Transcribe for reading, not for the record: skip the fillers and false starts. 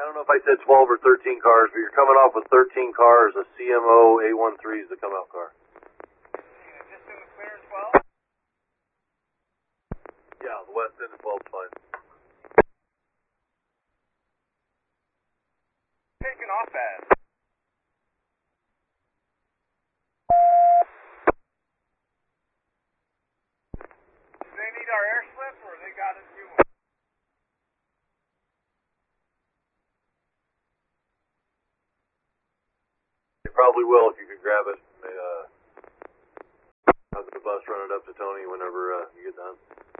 don't know if I said 12 or 13 cars, but you're coming off with 13 cars, a CMO A13 is the come out car. Just in the clear as well? Yeah, the west end of 12 is fine. Taking off at. Do they need our air slip or they got a new one? They probably will if you could grab it. Have the bus run it up to Tony whenever you get done.